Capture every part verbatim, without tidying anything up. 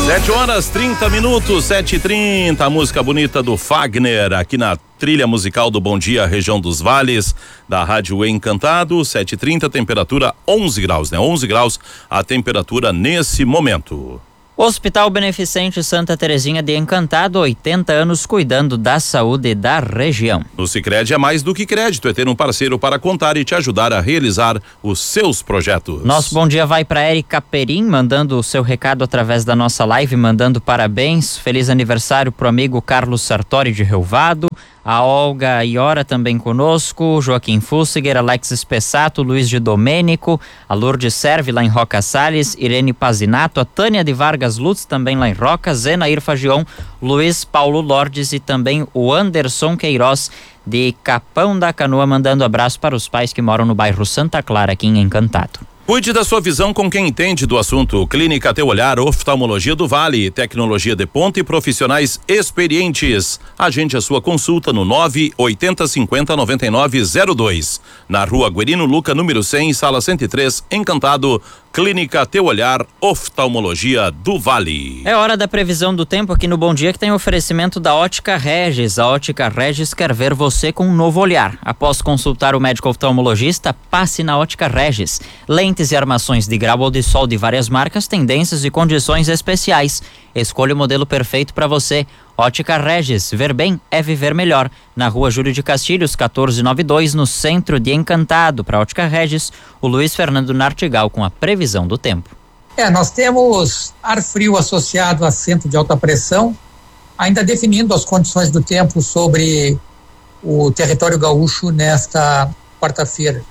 Sete horas, trinta minutos, sete e trinta, a música bonita do Fagner, aqui na trilha musical do Bom Dia, região dos Vales, da Rádio Encantado, sete e trinta, temperatura onze graus, né? onze graus a temperatura nesse momento. Hospital Beneficente Santa Terezinha de Encantado, oitenta anos cuidando da saúde da região. No Sicredi é mais do que crédito, é ter um parceiro para contar e te ajudar a realizar os seus projetos. Nosso bom dia vai para Érica Perim, mandando o seu recado através da nossa live, mandando parabéns, feliz aniversário pro amigo Carlos Sartori de Relvado. A Olga Iora também conosco, Joaquim Fussiger, Alex Spessato, Luiz de Domênico, a Lourdes Serve lá em Roca Salles, Irene Pazinato, a Tânia de Vargas Lutz também lá em Roca, Zenair Fagion, Luiz Paulo Lordes e também o Anderson Queiroz de Capão da Canoa, mandando abraço para os pais que moram no bairro Santa Clara aqui em Encantado. Cuide da sua visão com quem entende do assunto. Clínica Teu Olhar, Oftalmologia do Vale, tecnologia de ponta e profissionais experientes. Agende a sua consulta no nove oitenta cinquenta noventa e nove zero dois. Na Rua Guerino Luca, número cem, sala cento e três, Encantado. Clínica Teu Olhar, Oftalmologia do Vale. É hora da previsão do tempo aqui no Bom Dia, que tem oferecimento da Ótica Regis. A Ótica Regis quer ver você com um novo olhar. Após consultar o médico oftalmologista, passe na Ótica Regis. Lentes e armações de grau ou de sol de várias marcas, tendências e condições especiais. Escolha o modelo perfeito para você. Ótica Regis, ver bem é viver melhor. Na Rua Júlio de Castilhos, quatorze noventa e dois, no centro de Encantado. Para Ótica Regis, o Luiz Fernando Nartigal com a previsão do tempo. É, nós temos ar frio associado a centro de alta pressão, ainda definindo as condições do tempo sobre o território gaúcho nesta quarta-feira.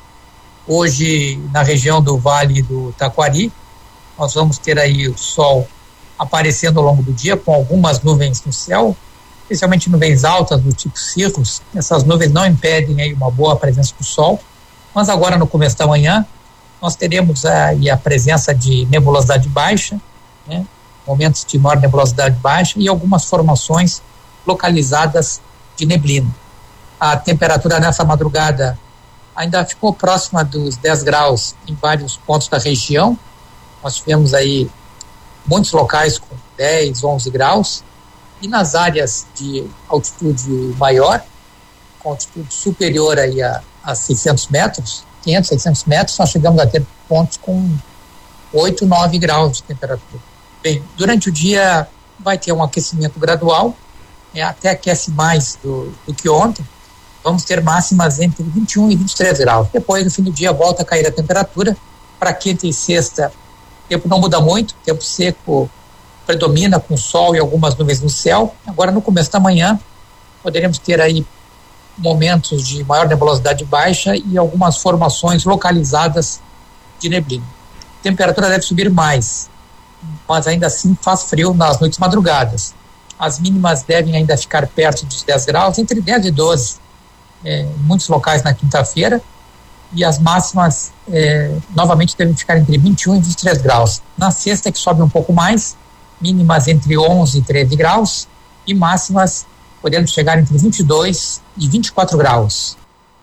Hoje, na região do Vale do Taquari, nós vamos ter aí o sol aparecendo ao longo do dia, com algumas nuvens no céu, especialmente nuvens altas do tipo cirrus. Essas nuvens não impedem aí uma boa presença do sol, mas agora no começo da manhã nós teremos aí a presença de nebulosidade baixa, né? Momentos de maior nebulosidade baixa e algumas formações localizadas de neblina. A temperatura nessa madrugada ainda ficou próxima dos dez graus em vários pontos da região. Nós tivemos aí muitos locais com dez, onze graus, e nas áreas de altitude maior, com altitude superior aí a, a seiscentos metros, quinhentos, seiscentos metros, nós chegamos a ter pontos com oito, nove graus de temperatura. Bem, durante o dia vai ter um aquecimento gradual, é, até aquece mais do, do que ontem. Vamos ter máximas entre vinte e um e vinte e três graus. Depois, no fim do dia, volta a cair a temperatura. Para quinta e sexta, o tempo não muda muito, tempo seco predomina com sol e algumas nuvens no céu. Agora, no começo da manhã, poderemos ter aí momentos de maior nebulosidade baixa e algumas formações localizadas de neblina. A temperatura deve subir mais, mas ainda assim faz frio nas noites madrugadas. As mínimas devem ainda ficar perto dos dez graus, entre dez e doze, é, em muitos locais na quinta-feira, e as máximas é, novamente devem ficar entre vinte e um e vinte e três graus. Na sexta é que sobe um pouco mais, mínimas entre onze e treze graus e máximas podendo chegar entre vinte e dois e vinte e quatro graus.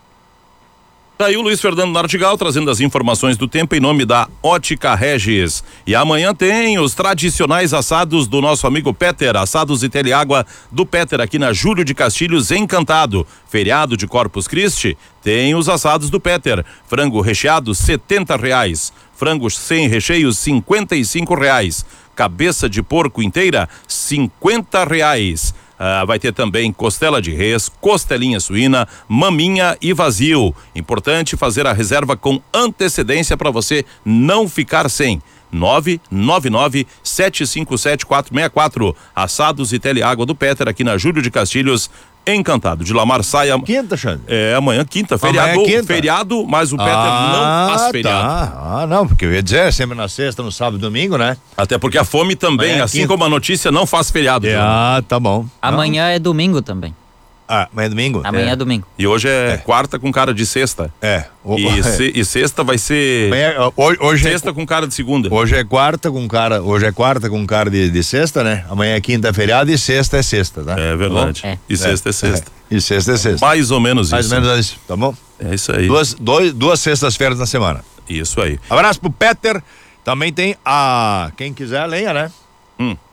Daí o Luiz Fernando Nartigal trazendo as informações do tempo em nome da Ótica Regis. E amanhã tem os tradicionais assados do nosso amigo Peter, assados e teleágua do Peter aqui na Júlio de Castilhos, Encantado. Feriado de Corpus Christi, tem os assados do Peter. Frango recheado, setenta reais. Frango sem recheio, cinquenta e cinco reais. Cabeça de porco inteira, cinquenta reais. Ah, vai ter também costela de res, costelinha suína, maminha e vazio. Importante fazer a reserva com antecedência para você não ficar sem. nove nove nove, sete cinco sete, quatro seis quatro. Assados e teleágua do Peter aqui na Júlio de Castilhos, Encantado. De Lamar saia. Quinta, Xande. É, amanhã, quinta, feriado. Amanhã é quinta. Feriado, mas o Peter ah, não faz feriado. Tá. Ah, não, porque eu ia dizer, sempre na sexta, no sábado e domingo, né? Até porque a fome também, Amanhã é assim quinta. como a notícia, não faz feriado. É, ah, tá bom. Amanhã não. É domingo também. Ah, amanhã é domingo? Amanhã é, é domingo. E hoje é, É. quarta com cara de sexta. É. O, E, se, e sexta vai ser. amanhã, hoje, hoje Sexta é, com cara de segunda. Hoje é quarta com cara, hoje é quarta com cara de, de sexta, né? Amanhã é quinta feriado e sexta é sexta, tá? É verdade. É. E sexta é, é sexta. É. E sexta é sexta. Mais ou menos Mais isso. ou menos isso, tá bom? É isso aí. Duas, dois, duas sextas-feiras na semana. Isso aí. Abraço pro Peter. Também tem a, quem quiser a lenha, né? Hum.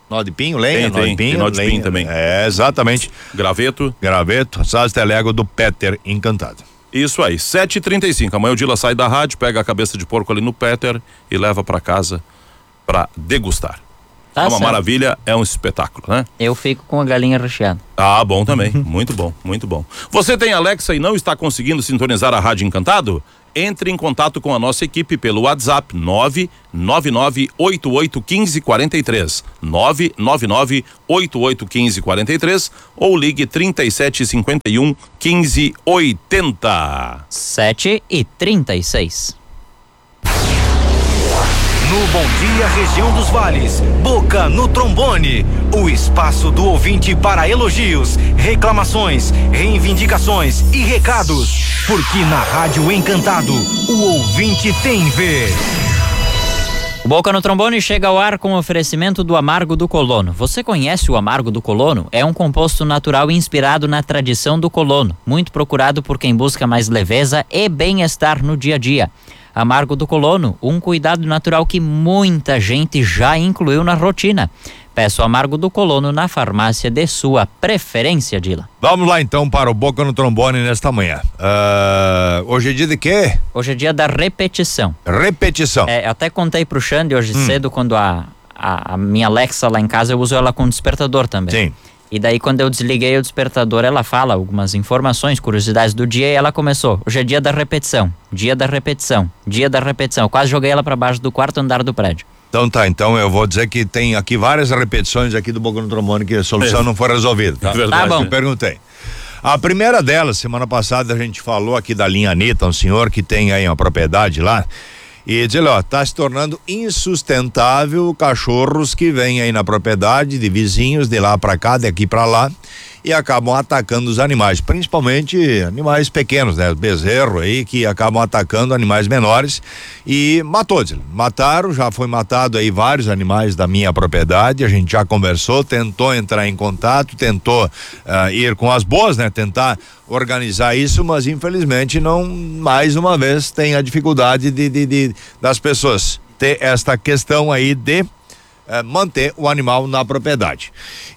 Nó de pinho, lenha, Tem, nó de tem, pinho. tem nó de lenha. pinho também. É, exatamente. Graveto. Graveto, assados telégua do Peter Encantado. Isso aí, sete e trinta e cinco. Amanhã o Dila sai da rádio, pega a cabeça de porco ali no Peter e leva pra casa pra degustar. Tá é uma certo. maravilha, é um espetáculo, né? Eu fico com a galinha recheada. Ah, bom também. Muito bom, muito bom. Você tem Alexa e não está conseguindo sintonizar a Rádio Encantado? Entre em contato com a nossa equipe pelo WhatsApp nove nove nove oito oito um cinco quatro três, nove nove nove oito oito um cinco quatro três ou ligue trinta e sete cinquenta e um quinze oitenta. sete e trinta e seis. No Bom Dia Região dos Vales, Boca no Trombone, o espaço do ouvinte para elogios, reclamações, reivindicações e recados, porque na Rádio Encantado, o ouvinte tem vez. O Boca no Trombone chega ao ar com o oferecimento do Amargo do Colono. Você conhece o Amargo do Colono? É um composto natural inspirado na tradição do colono, muito procurado por quem busca mais leveza e bem-estar no dia a dia. Amargo do Colono, um cuidado natural que muita gente já incluiu na rotina. Peça o Amargo do Colono na farmácia de sua preferência, Dila. Vamos lá então para o Boca no Trombone nesta manhã. Uh, hoje é dia de quê? Hoje é dia da repetição. Repetição. É, eu até contei pro Xande hoje Hum. cedo, quando a, a, a minha Alexa lá em casa, eu uso ela com despertador também. Sim. E daí quando eu desliguei o despertador, ela fala algumas informações, curiosidades do dia, e ela começou. Hoje é dia da repetição, dia da repetição, dia da repetição. Eu quase joguei ela para baixo do quarto andar do prédio. Então tá, então eu vou dizer que tem aqui várias repetições aqui do Boca no Trombone que a solução É. não foi resolvida. Tá? Verdade, Tá bom. né? Eu perguntei. A primeira delas, semana passada a gente falou aqui da linha Anitta, um senhor que tem aí uma propriedade lá, e diz ele, ó, tá se tornando insustentável cachorros que vêm aí na propriedade de vizinhos de lá pra cá, daqui pra lá, e acabam atacando os animais, principalmente animais pequenos, né? Bezerro aí, que acabam atacando animais menores, e matou, diz ele. Mataram, já foi matado aí vários animais da minha propriedade, a gente já conversou, tentou entrar em contato, tentou uh, ir com as boas, né? Tentar organizar isso, mas infelizmente não, mais uma vez, tem a dificuldade de, de, de das pessoas ter esta questão aí de É, manter o animal na propriedade.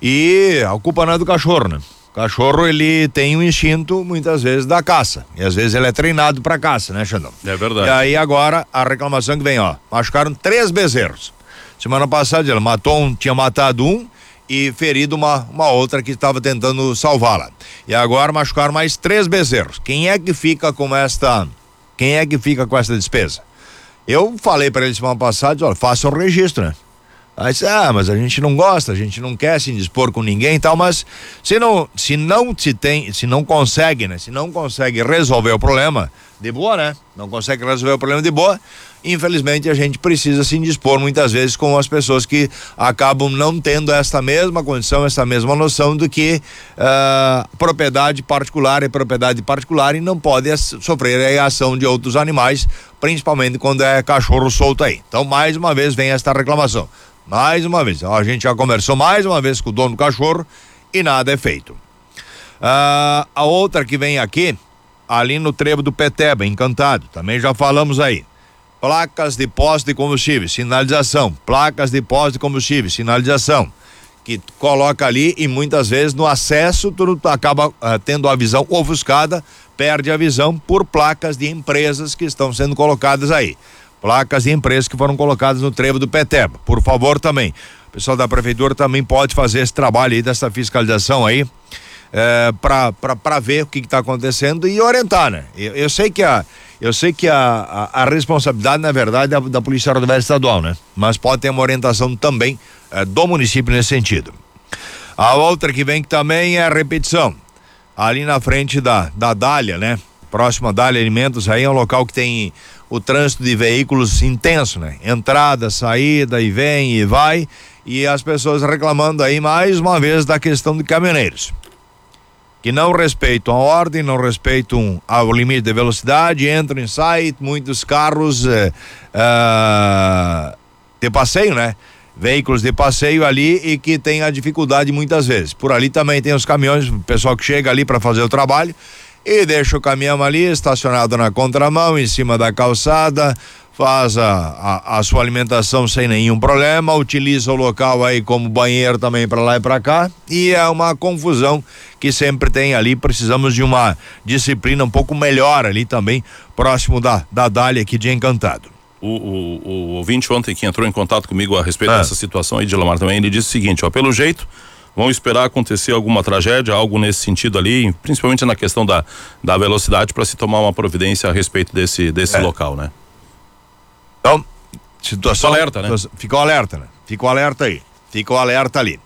E a culpa não é do cachorro, né? O cachorro, ele tem um instinto, muitas vezes, da caça. E às vezes ele é treinado pra caça, né, Xandão? É verdade. E aí agora, a reclamação que vem, ó, machucaram três bezerros. Semana passada ele matou um, tinha matado um e ferido uma, uma outra que estava tentando salvá-la. E agora machucaram mais três bezerros. Quem é que fica com esta, quem é que fica com essa despesa? Eu falei para ele semana passada, olha, faça o registro, né? Aí disse, ah, mas a gente não gosta, a gente não quer se indispor com ninguém e tal, mas se não, se não se tem, se não consegue, né? Se não consegue resolver o problema de boa, né? Não consegue resolver o problema de boa, infelizmente a gente precisa se indispor muitas vezes com as pessoas que acabam não tendo esta mesma condição, essa mesma noção do que uh, propriedade particular é propriedade particular e não pode sofrer a ação de outros animais, principalmente quando é cachorro solto aí. Então, mais uma vez vem esta reclamação. Mais uma vez, ó, a gente já conversou mais uma vez com o dono do cachorro e nada é feito. Ah, a outra que vem aqui, ali no trevo do Peteba, Encantado, também já falamos aí. Placas de posto de combustível, sinalização. Placas de posto de combustível, sinalização. Que coloca ali e muitas vezes no acesso tu acaba ah, tendo a visão ofuscada, perde a visão por placas de empresas que estão sendo colocadas aí. Placas de empresas que foram colocadas no trevo do Peteba. Por favor, também. O pessoal da prefeitura também pode fazer esse trabalho aí, dessa fiscalização aí, é, para para ver o que está acontecendo e orientar, né? Eu, eu sei que a eu sei que a, a, a responsabilidade, na verdade, é da, da Polícia Rodoviária Estadual, né? Mas pode ter uma orientação também é, do município nesse sentido. A outra que vem que também é a repetição. Ali na frente da, da Dália, né? Próxima Dália Alimentos, aí é um local que tem o trânsito de veículos intenso, né? Entrada, saída, e vem e vai, e as pessoas reclamando aí mais uma vez da questão de caminhoneiros, que não respeitam a ordem, não respeitam o limite de velocidade, entram e saem, muitos carros eh, eh, de passeio, né? Veículos de passeio ali e que tem a dificuldade muitas vezes. Por ali também tem os caminhões, o pessoal que chega ali para fazer o trabalho e deixa o caminhão ali estacionado na contramão, em cima da calçada, faz a, a, a sua alimentação sem nenhum problema, utiliza o local aí como banheiro também para lá e para cá, e é uma confusão que sempre tem ali. Precisamos de uma disciplina um pouco melhor ali também, próximo da, da Dália aqui de Encantado. O, o, o ouvinte ontem que entrou em contato comigo a respeito Ah. dessa situação aí de Lamar também, ele disse o seguinte, ó, pelo jeito vão esperar acontecer alguma tragédia, algo nesse sentido ali, principalmente na questão da, da velocidade, para se tomar uma providência a respeito desse, desse É. local, né? Então, situação. Fica alerta, né? Fica o alerta, né? Fica o alerta aí. Fica o alerta ali.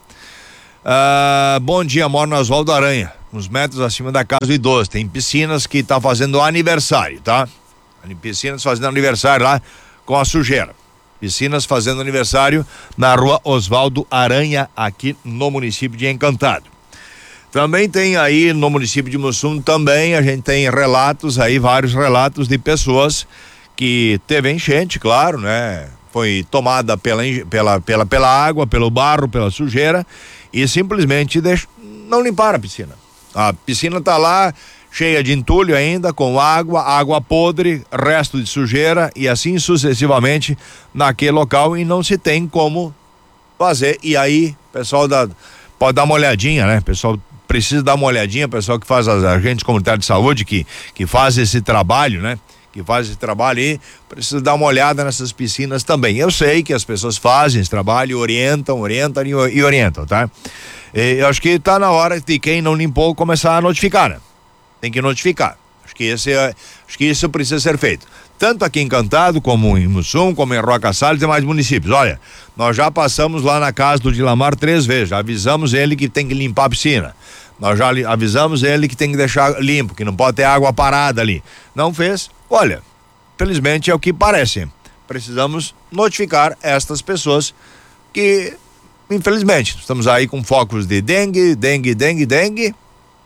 Ah, bom dia, moro no Oswaldo Aranha, uns metros acima da casa do idoso. Tem piscinas que tá fazendo aniversário, tá? Piscinas fazendo aniversário lá com a sujeira. Piscinas fazendo aniversário na rua Oswaldo Aranha, aqui no município de Encantado. Também tem aí no município de Mussum também, a gente tem relatos aí, vários relatos de pessoas que teve enchente, claro, né? Foi tomada pela, pela, pela, pela água, pelo barro, pela sujeira e simplesmente deix... não limparam a piscina. A piscina tá lá cheia de entulho ainda, com água, água podre, resto de sujeira e assim sucessivamente naquele local, e não se tem como fazer. E aí, pessoal da, pode dar uma olhadinha, né? Pessoal precisa dar uma olhadinha, pessoal que faz as agentes comunitários de saúde, que, que faz esse trabalho, né? Que faz esse trabalho aí, precisa dar uma olhada nessas piscinas também. Eu sei que as pessoas fazem esse trabalho, orientam, orientam e, e orientam, tá? E eu acho que tá na hora de quem não limpou começar a notificar, né? Tem que notificar. Acho que esse é, acho que isso precisa ser feito. Tanto aqui em Encantado, como em Mussum, como em Roca Salles e demais municípios. Olha, nós já passamos lá na casa do Dilamar três vezes, já avisamos ele que tem que limpar a piscina. Nós já avisamos ele que tem que deixar limpo, que não pode ter água parada ali. Não fez? Olha, felizmente é o que parece. Precisamos notificar estas pessoas que, infelizmente, estamos aí com focos de dengue, dengue, dengue, dengue,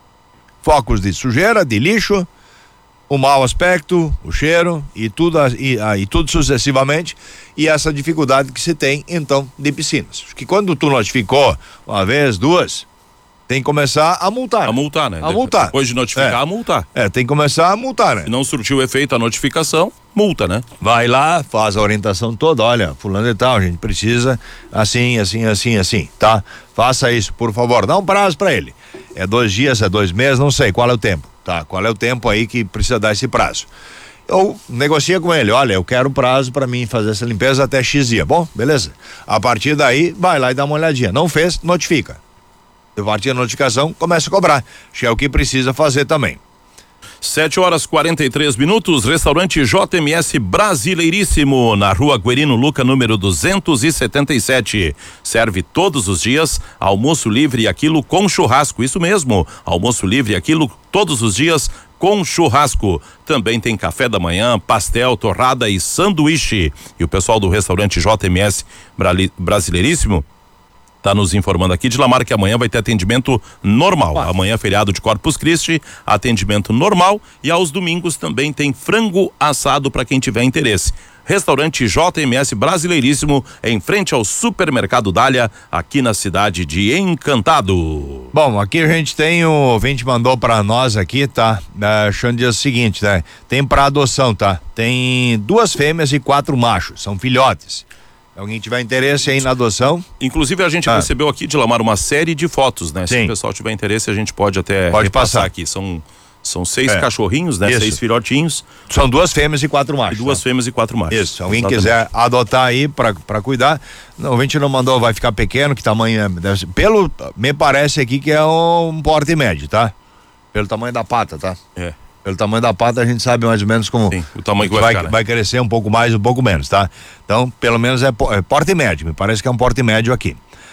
focos de sujeira, de lixo, o mau aspecto, o cheiro e tudo, e, e tudo sucessivamente, e essa dificuldade que se tem, então, de piscinas. Acho que quando tu notificou uma vez, duas, tem que começar a multar. A multar, né? A multar. Depois de notificar, É. a multar. É, tem que começar a multar, né? Se não surtiu efeito a notificação, multa, né? Vai lá, faz a orientação toda, olha, fulano e tal, a gente precisa assim, assim, assim, assim, tá? Faça isso, por favor, dá um prazo pra ele. É dois dias, é dois meses, não sei qual é o tempo, tá? Qual é o tempo aí que precisa dar esse prazo? Eu negocia com ele, olha, eu quero prazo pra mim fazer essa limpeza até X dia. Bom, beleza. A partir daí, vai lá e dá uma olhadinha. Não fez, notifica. A partir da notificação, começa a cobrar. Acho que é o que precisa fazer também. sete horas e quarenta e três minutos, restaurante J M S Brasileiríssimo, na rua Guerino Luca, número duzentos e setenta e sete. Serve todos os dias almoço livre e aquilo com churrasco. Isso mesmo, almoço livre e aquilo todos os dias com churrasco. Também tem café da manhã, pastel, torrada e sanduíche. E o pessoal do restaurante J M S Brasileiríssimo tá nos informando aqui de Lamar que amanhã vai ter atendimento normal. Amanhã é feriado de Corpus Christi, atendimento normal, e aos domingos também tem frango assado para quem tiver interesse. Restaurante J M S Brasileiríssimo, em frente ao Supermercado Dália, aqui na cidade de Encantado. Bom, aqui a gente tem, o ouvinte mandou para nós aqui, tá? É, achando o seguinte, né? Tem para adoção, tá? Tem duas fêmeas e quatro machos, são filhotes. Alguém tiver interesse aí na adoção? Inclusive a gente Ah. recebeu aqui de Lamar uma série de fotos, né? Se Sim. o pessoal tiver interesse, a gente pode até Pode repassar passar. aqui. São são seis É. cachorrinhos, né? Isso. Seis filhotinhos São duas fêmeas e quatro e machos. duas tá? fêmeas e quatro machos. Isso, se alguém Exatamente. quiser adotar aí pra, pra cuidar, não, o ouvinte não mandou, vai ficar pequeno, que tamanho é, deve ser, pelo, me parece aqui que é um porte médio, tá? Pelo tamanho da pata, tá? É. Pelo tamanho da pata a gente sabe mais ou menos como Sim, o tamanho que vai vai, ficar, né? vai crescer um pouco mais, um pouco menos, tá? Então, pelo menos é, po- é porte médio, me parece que é um porte médio aqui.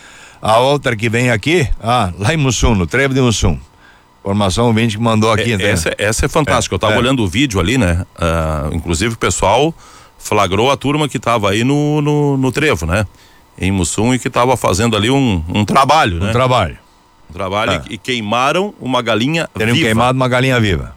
A outra que vem aqui, ah, lá em Mussum, no Trevo de Mussum. Informação ouvinte que mandou aqui, É, né? essa, essa é fantástica. É, Eu tava é. olhando o vídeo ali, né? Ah, inclusive o pessoal flagrou a turma que tava aí no, no, no trevo, né? Em Mussum, e que tava fazendo ali um, um trabalho, Um né? trabalho. Um trabalho É. e, e queimaram uma galinha Teriam viva. queimado uma galinha viva.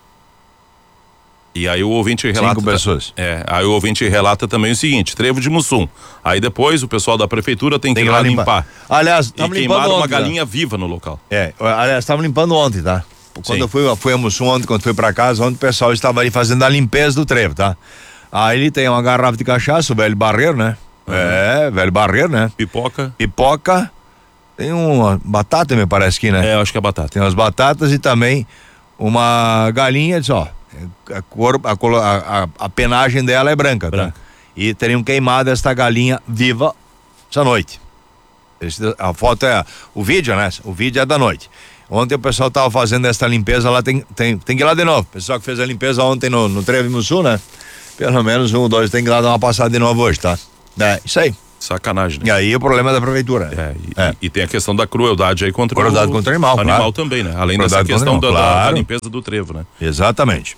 E aí o ouvinte relata. Cinco pessoas. É, aí o ouvinte relata também o seguinte: trevo de Mussum. Aí depois o pessoal da prefeitura tem que Tem ir que lá lá limpar. limpar. Aliás, E estamos limpando queimaram uma ontem, tá? galinha viva no local. É, aliás, estavam limpando ontem, tá? Quando Sim. eu fui, fui a Mussum ontem, quando fui pra casa, ontem o pessoal estava aí fazendo a limpeza do trevo, tá? Aí ele tem uma garrafa de cachaça, o velho barreiro, né? Uhum. É, velho barreiro, né? Pipoca. Pipoca. Tem uma batata, me parece que, né? É, eu acho que é batata. Tem umas batatas e também uma galinha, diz, ó, a, cor, a, a, a penagem dela é branca, branca. Tá? E teriam queimado esta galinha viva essa noite. Esse, a foto é, o vídeo, né? O vídeo é da noite. Ontem o pessoal tava fazendo essa limpeza lá, tem, tem, tem que ir lá de novo. O pessoal que fez a limpeza ontem no, no Trevo Sul, né? Pelo menos um, dois, tem que ir lá dar uma passada de novo hoje, tá? É, isso aí. Sacanagem, né? E aí o problema é da prefeitura. É, e, é. e tem a questão da crueldade aí contra crueldade o contra o animal, animal claro. também, né? Além crueldade dessa questão da, claro. da, da limpeza do trevo, né? Exatamente.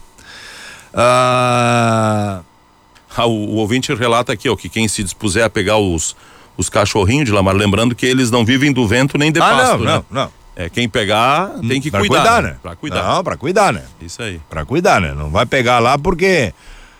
Ah... Ah, o, o ouvinte relata aqui, ó, que quem se dispuser a pegar os, os cachorrinhos de lá, mas lembrando que eles não vivem do vento nem de ah, pasto, não, né? não, não. É, quem pegar tem que pra cuidar, cuidar, né? né? Pra cuidar. Não, pra cuidar, né? Isso aí. Pra cuidar, né? Não vai pegar lá porque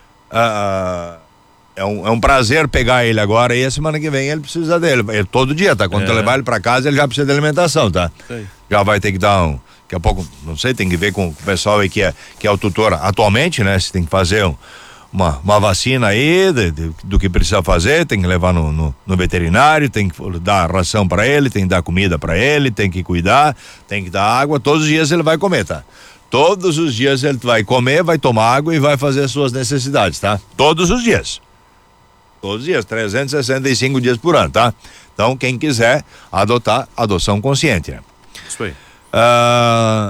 ah, é, um, é um prazer pegar ele agora e a semana que vem ele precisa dele. Ele, todo dia, tá? Quando É. tu levar ele pra casa, ele já precisa de alimentação, tá? Isso aí. Já vai ter que dar um... Daqui a pouco, não sei, tem que ver com o pessoal aí que é, que é o tutor atualmente, né? Se tem que fazer um, uma, uma vacina aí de, de, do que precisa fazer, tem que levar no, no, no veterinário, tem que dar ração para ele, tem que dar comida para ele, tem que cuidar, tem que dar água, todos os dias ele vai comer, tá? Todos os dias ele vai comer, vai tomar água e vai fazer as suas necessidades, tá? Todos os dias. Todos os dias, trezentos e sessenta e cinco dias por ano, tá? Então, quem quiser adotar, adoção consciente, né? Isso aí. Ah...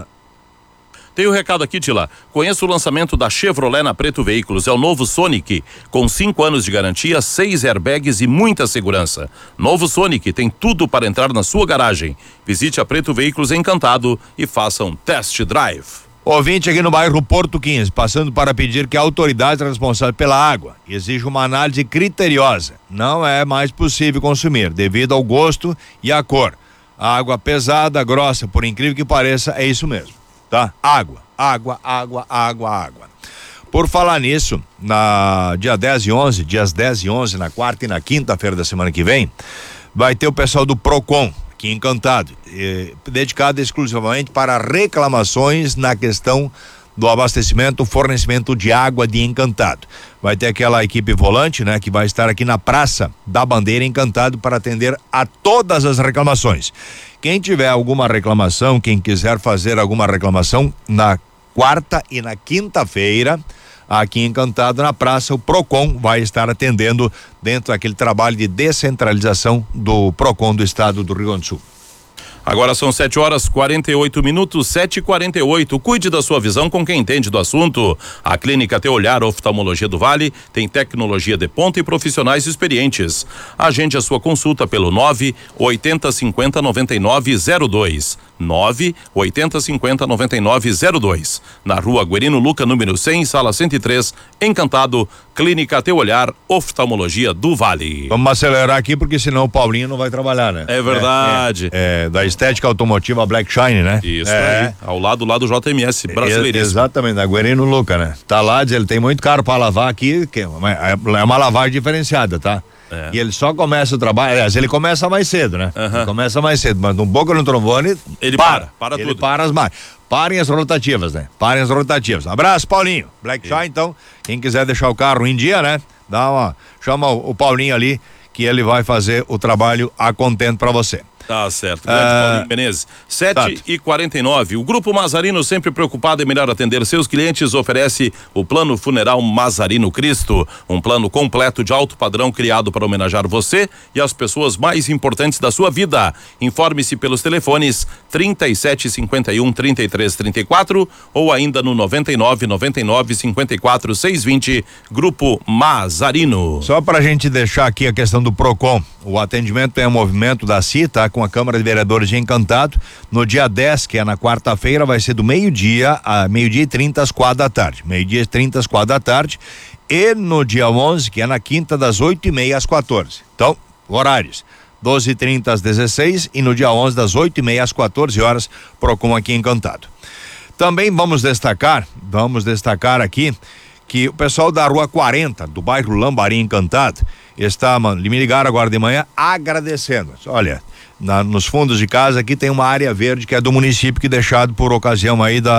Tem o um recado aqui, Tila. Conheça o lançamento da Chevrolet na Preto Veículos. É o novo Sonic, com cinco anos de garantia, seis airbags e muita segurança. Novo Sonic tem tudo para entrar na sua garagem. Visite a Preto Veículos Encantado e faça um test drive. Ouvinte aqui no bairro Porto quinze, passando para pedir que a autoridade responsável pela água exija uma análise criteriosa. Não é mais possível consumir, devido ao gosto e à cor. A água pesada, grossa, por incrível que pareça, é isso mesmo, tá? Água, água, água, água, água. Por falar nisso, na dia dez e onze, dias dez e onze, na quarta e na quinta-feira da semana que vem, vai ter o pessoal do Procon, aqui em Encantado, eh, dedicado exclusivamente para reclamações na questão do abastecimento, fornecimento de água de Encantado. Vai ter aquela equipe volante, né, que vai estar aqui na Praça da Bandeira Encantado para atender a todas as reclamações. Quem tiver alguma reclamação, quem quiser fazer alguma reclamação, na quarta e na quinta-feira, aqui em Encantado, na praça, o Procon vai estar atendendo dentro daquele trabalho de descentralização do Procon do estado do Rio Grande do Sul. Agora são sete horas quarenta e oito minutos, sete e quarenta e oito. Cuide da sua visão com quem entende do assunto. A Clínica Teu Olhar Oftalmologia do Vale tem tecnologia de ponta e profissionais experientes. Agende a sua consulta pelo nove oitenta cinquenta noventa e nove zero dois. nove oitenta cinquenta noventa e nove zero dois. Na Rua Guerino Luca, número cem, sala cento e três, Encantado, Clínica Teu Olhar Oftalmologia do Vale. Vamos acelerar aqui porque senão o Paulinho não vai trabalhar, né? É verdade. É, é, é da estética automotiva Black Shine, né? Isso é. aí, ao lado lá do J M S brasileiro. Exatamente, da Guerino Luca, né? Tá lá, diz, ele tem muito carro pra lavar aqui, que é uma, é uma lavagem diferenciada, tá? É. E ele só começa o trabalho, aliás, ele começa mais cedo, né? Uhum. Ele começa mais cedo, mas no boca no trombone, ele para, para, para ele tudo. para as máquinas. Parem as rotativas, né? Parem as rotativas. Abraço, Paulinho. Black Shine, então, quem quiser deixar o carro em dia, né? Dá uma, chama o, o Paulinho ali, que ele vai fazer o trabalho a contento pra você. Tá certo, grande Ah, Paulinho Menezes. sete e quarenta e nove. O Grupo Mazarino, sempre preocupado em melhor atender seus clientes, oferece o Plano Funeral Mazarino Cristo, um plano completo de alto padrão criado para homenagear você e as pessoas mais importantes da sua vida. Informe-se pelos telefones trinta e sete cinquenta e um, trinta e três trinta e quatro ou ainda no noventa e nove, noventa e nove, cinquenta e quatro, seiscentos e vinte. Grupo Mazarino. Só pra gente deixar aqui a questão do Procon, o atendimento é um movimento da C I T, tá? Com a Câmara de Vereadores de Encantado, no dia dez, que é na quarta-feira, vai ser do meio-dia a meio-dia e trinta às quatro da tarde, meio-dia e trinta às quatro da tarde, e no dia onze, que é na quinta, das oito e meia às quatorze. Então, horários, doze e trinta às dezesseis e no dia onze, das oito e meia às quatorze horas, Procon aqui em Encantado. Também vamos destacar, vamos destacar aqui, que o pessoal da Rua quarenta, do bairro Lambari Encantado, está, mano, me ligaram agora de manhã agradecendo. Olha, na, nos fundos de casa aqui tem uma área verde que é do município, que deixado por ocasião aí da,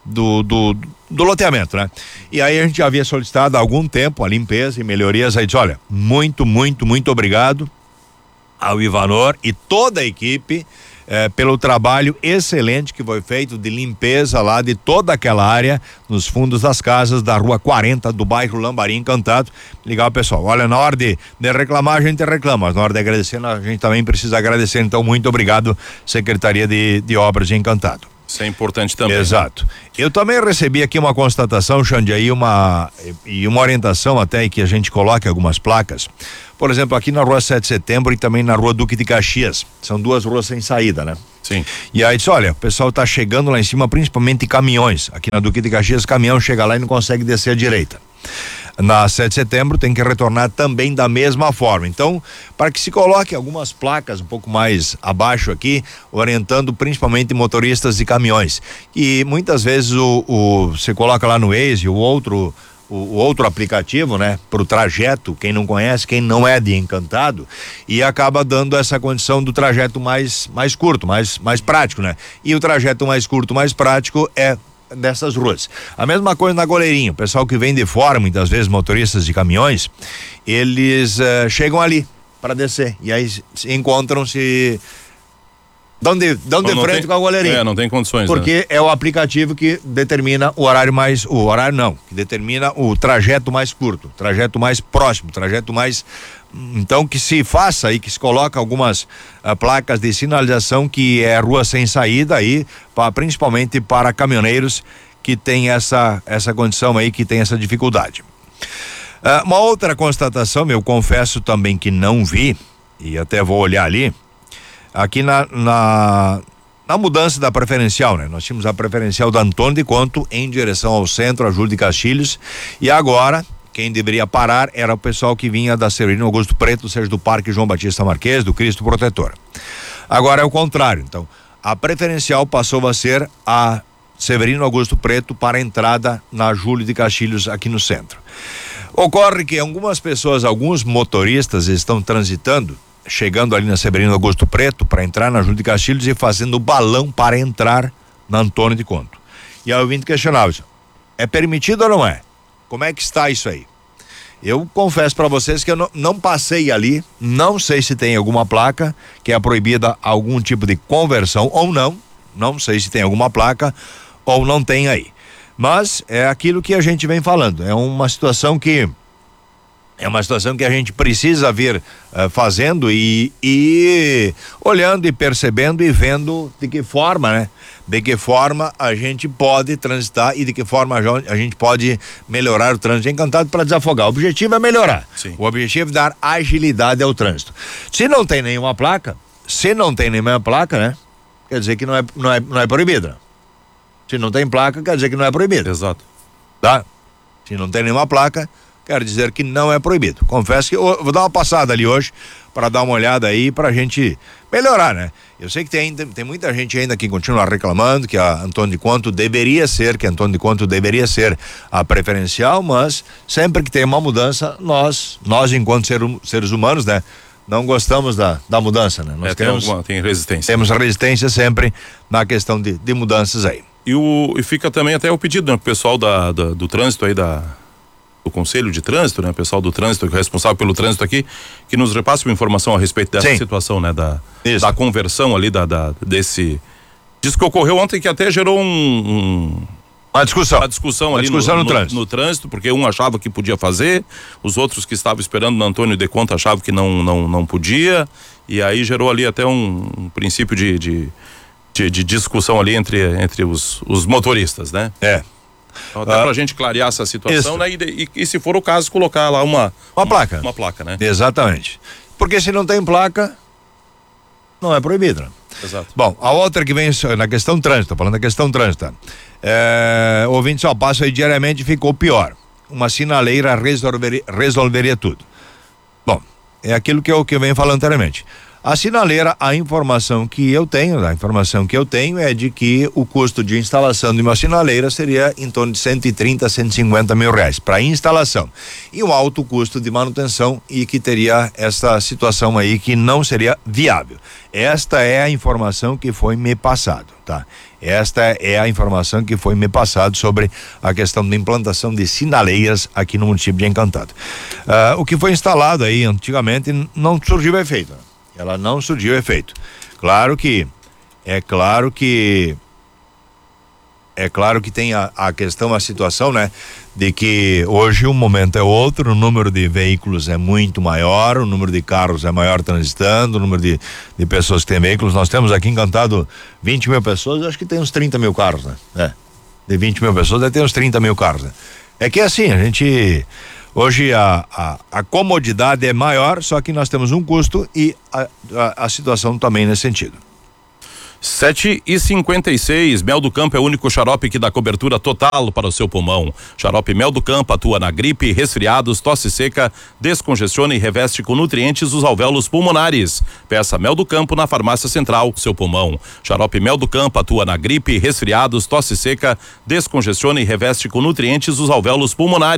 do, do, do loteamento, né? E aí a gente já havia solicitado há algum tempo a limpeza e melhorias, aí disse, olha, muito, muito, muito obrigado ao Ivanor e toda a equipe eh, pelo trabalho excelente que foi feito de limpeza lá de toda aquela área nos fundos das casas da rua quarenta do bairro Lambari Encantado. Legal, pessoal, olha, na hora de, de reclamar a gente reclama, mas na hora de agradecer a gente também precisa agradecer, então muito obrigado Secretaria de, de Obras de Encantado. Isso é importante também. Exato. Eu também recebi aqui uma constatação, Xande, aí uma e uma orientação até que a gente coloque algumas placas. Por exemplo, aqui na rua sete de setembro e também na rua Duque de Caxias. São duas ruas sem saída, né? Sim. E aí disse, olha, o pessoal tá chegando lá em cima, principalmente caminhões. Aqui na Duque de Caxias, caminhão chega lá e não consegue descer à direita. Na sete de setembro tem que retornar também da mesma forma. Então, para que se coloque algumas placas um pouco mais abaixo aqui, orientando principalmente motoristas de caminhões. E muitas vezes o, o você coloca lá no Waze, o outro o, o outro aplicativo, né, para o trajeto, quem não conhece, quem não é de Encantado, e acaba dando essa condição do trajeto mais mais curto, mais mais prático, né? E o trajeto mais curto, mais prático é dessas ruas. A mesma coisa na Goleirinho, o pessoal que vem de fora, muitas vezes motoristas de caminhões, eles uh, chegam ali para descer e aí encontram-se dão de, dão de frente tem, com a Goleirinho. É, não tem condições. Porque né? É o aplicativo que determina o horário mais, o horário não, que determina o trajeto mais curto, trajeto mais próximo, trajeto mais, então que se faça e que se coloque algumas uh, placas de sinalização que é rua sem saída aí, pra, principalmente para caminhoneiros que tem essa, essa condição aí, que tem essa dificuldade. Uh, uma outra constatação, eu confesso também que não vi, e até vou olhar ali, aqui na, na, na mudança da preferencial, né? Nós tínhamos a preferencial da Antônio de Conto em direção ao centro, a Júlio de Castilhos, e agora quem deveria parar era o pessoal que vinha da Severino Augusto Preto, seja do Parque João Batista Marques, do Cristo Protetor. Agora é o contrário, então, a preferencial passou a ser a Severino Augusto Preto para a entrada na Júlio de Castilhos aqui no centro. Ocorre que algumas pessoas, alguns motoristas estão transitando, chegando ali na Severino Augusto Preto para entrar na Júlio de Castilhos e fazendo balão para entrar na Antônio de Conto. E aí eu vim questionar, é permitido ou não é? Como é que está isso aí? Eu confesso para vocês que eu não, não passei ali, não sei se tem alguma placa que é proibida algum tipo de conversão ou não, não sei se tem alguma placa ou não tem aí. Mas é aquilo que a gente vem falando, é uma situação que É uma situação que a gente precisa vir uh, fazendo e, e olhando e percebendo e vendo de que forma, né? De que forma a gente pode transitar e de que forma a gente pode melhorar o trânsito. Encantado para desafogar. O objetivo é melhorar. Sim. O objetivo é dar agilidade ao trânsito. Se não tem nenhuma placa, se não tem nenhuma placa, né? Quer dizer que não é, não é, não é proibida. Se não tem placa, quer dizer que não é proibida. Exato. Tá? Se não tem nenhuma placa, quero dizer que não é proibido. Confesso que eu vou dar uma passada ali hoje para dar uma olhada aí pra gente melhorar, né? Eu sei que tem, tem, tem muita gente ainda que continua reclamando que a Antônio de Conto deveria ser, que a Antônio de Conto deveria ser a preferencial, mas sempre que tem uma mudança, nós, nós enquanto ser, seres humanos, né? Não gostamos da, da mudança, né? Nós é, temos, tem, alguma, tem resistência. Temos resistência sempre na questão de, de mudanças aí. E, o, e fica também até o pedido, né? O pessoal da, da, do trânsito aí da... do Conselho de Trânsito, né? O pessoal do trânsito, que é responsável pelo trânsito aqui, que nos repasse uma informação a respeito dessa Sim. situação, né? Da, da conversão ali, da, da, desse... Diz que ocorreu ontem que até gerou um... um uma discussão. Uma discussão uma ali discussão no, no, no, trânsito. no trânsito, porque um achava que podia fazer, os outros que estavam esperando no Antônio de Conto achavam que não, não, não podia, e aí gerou ali até um, um princípio de, de, de, de discussão ali entre, entre os, os motoristas, né? É. Então, até ah, pra gente clarear essa situação, né? E, e, e se for o caso, colocar lá uma... Uma placa. Uma placa, né? Exatamente. Porque se não tem placa, não é proibido, né? Exato. Bom, a outra que vem na questão trânsito, falando da questão trânsito, é, o ouvinte só passa aí diariamente e ficou pior. Uma sinaleira resolveria, resolveria tudo. Bom, é aquilo que eu, que eu venho falando anteriormente. A sinaleira, a informação que eu tenho, a informação que eu tenho é de que o custo de instalação de uma sinaleira seria em torno de cento e trinta, cento e cinquenta mil reais para instalação e um alto custo de manutenção e que teria essa situação aí que não seria viável. Esta é a informação que foi me passado, tá? Esta é a informação que foi me passado sobre a questão da implantação de sinaleiras aqui no município de Encantado. Uh, o que foi instalado aí antigamente não surgiu efeito. Né? Ela não surgiu efeito. Claro que, é claro que, é claro que tem a, a questão, a situação, né? De que hoje o momento é outro, o número de veículos é muito maior, o número de carros é maior transitando, o número de, de pessoas que têm veículos. Nós temos aqui em Encantado vinte mil pessoas, acho que tem uns trinta mil carros, né? É, de vinte mil pessoas, deve ter uns trinta mil carros, né? É que assim, a gente... Hoje a, a, a comodidade é maior, só que nós temos um custo e a, a, a situação também nesse sentido. sete e cinquenta e seis, Mel do Campo é o único xarope que dá cobertura total para o seu pulmão. Xarope Mel do Campo atua na gripe, resfriados, tosse seca, descongestiona e reveste com nutrientes os alvéolos pulmonares. Peça Mel do Campo na Farmácia Central, seu pulmão. Xarope Mel do Campo atua na gripe, resfriados, tosse seca, descongestiona e reveste com nutrientes os alvéolos pulmonares.